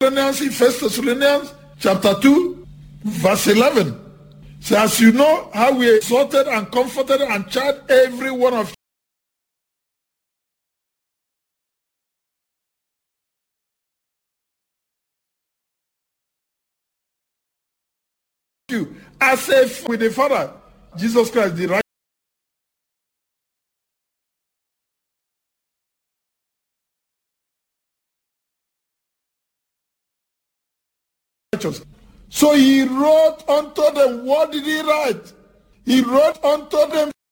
In 1 Thessalonians chapter 2, verse 11. So as you know how we exhorted and comforted and charged every one of you as if with the Father, Jesus Christ, the righteous. So he wrote unto them. What did he write? He wrote unto them